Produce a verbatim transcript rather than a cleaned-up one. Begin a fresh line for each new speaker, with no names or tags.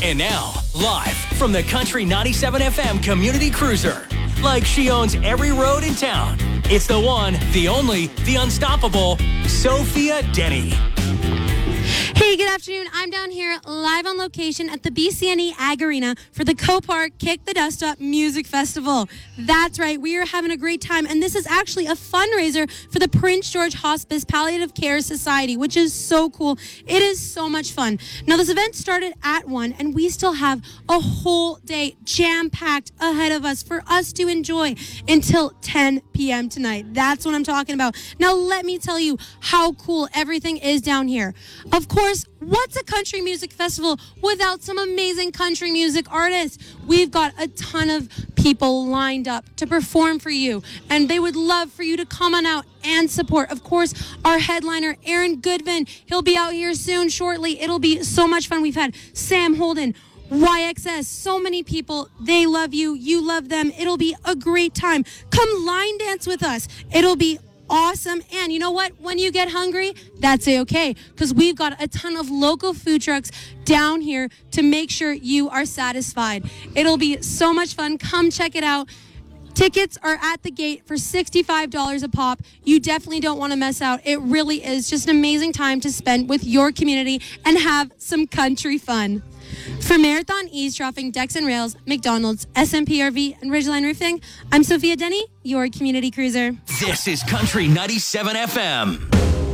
And now, live from the Country ninety-seven F M Community Cruiser. Like she owns every road in town. It's the one, the only, the unstoppable, Sophia Denny.
Hey, good afternoon. I'm down here live on location at the B C N E Ag Arena for the Copark Kick the Dust Up Music Festival. That's right. We are having a great time, and this is actually a fundraiser for the Prince George Hospice Palliative Care Society, which is so cool. It is so much fun. Now, this event started at one, and we still have a whole day jam-packed ahead of us for us to enjoy until ten p.m. tonight. That's what I'm talking about. Now, let me tell you how cool everything is down here. Of course, what's a country music festival without some amazing country music artists? We've got a ton of people lined up to perform for you, and they would love for you to come on out and support. Of course, our headliner, Aaron Goodman, he'll be out here soon, shortly. It'll be so much fun. We've had Sam Holden, Y X S, so many people. They love you. You love them. It'll be a great time. Come line dance with us. It'll be awesome. And you know what? When you get hungry, that's okay, because we've got a ton of local food trucks down here to make sure you are satisfied. It'll be so much fun. Come check it out. Tickets are at the gate for sixty-five dollars a pop. You definitely don't want to miss out. It really is just an amazing time to spend with your community and have some country fun. For Marathon Eavesdropping, Decks and Rails, McDonald's, S M P R V, and Ridgeline Roofing, I'm Sophia Denny, your community cruiser.
This is Country ninety-seven F M.